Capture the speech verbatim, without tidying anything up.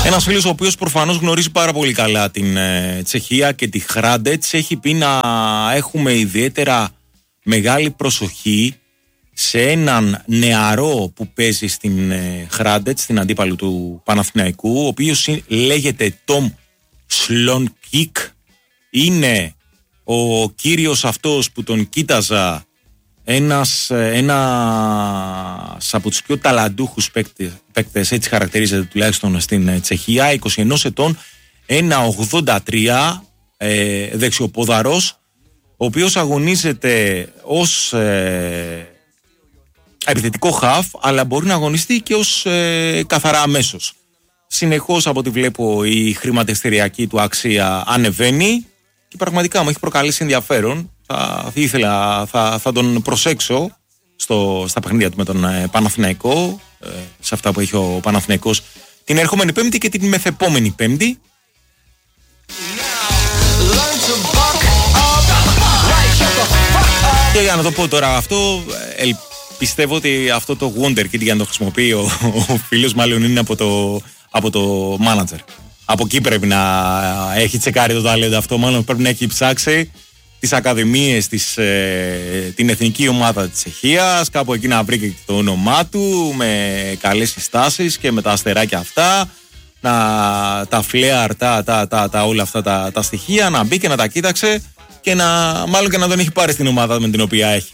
Ένας φίλος ο οποίος προφανώς γνωρίζει πάρα πολύ καλά την ε, Τσεχία και τη Hrádec έχει πει να έχουμε ιδιαίτερα μεγάλη προσοχή σε έναν νεαρό που παίζει στην ε, Hrádec, στην αντίπαλο του Παναθηναϊκού, ο οποίος λέγεται Tom Slončík. Είναι ο κύριος αυτός που τον κοίταζα ένας, ένας από τους πιο ταλαντούχους παίκτες, παίκτες, έτσι χαρακτηρίζεται τουλάχιστον στην Τσεχία, είκοσι ένα ετών, ένα ογδόντα τρία, ε, δεξιοπόδαρος, ο οποίος αγωνίζεται ως ε, επιθετικό χαφ, αλλά μπορεί να αγωνιστεί και ως ε, καθαρά αμέσως. Συνεχώς από ό,τι βλέπω η χρηματιστηριακή του αξία ανεβαίνει και πραγματικά μου έχει προκαλέσει ενδιαφέρον. Θα, ήθελα, θα, θα τον προσέξω στο, στα παιχνίδια του με τον ε, Παναθηναϊκό, ε, σε αυτά που έχει ο Παναθηναϊκός την ερχόμενη Πέμπτη και την μεθεπόμενη Πέμπτη. Και για να το πω τώρα αυτό, ε, πιστεύω ότι αυτό το Wonderkid, για να το χρησιμοποιεί ο, ο φίλος, μάλλον είναι από το, από το manager. Από εκεί πρέπει να έχει τσεκάρει το ταλέντο αυτό, μάλλον πρέπει να έχει ψάξει τις ακαδημίες, της, ε, την εθνική ομάδα της Τσεχίας, κάπου εκεί να βρει και το όνομά του με καλές συστάσεις και με τα αστεράκια αυτά, να, τα φλέαρ, τα, τα, τα, τα, όλα αυτά τα, τα στοιχεία, να μπει και να τα κοίταξε και να, μάλλον και να τον έχει πάρει στην ομάδα με την οποία έχει.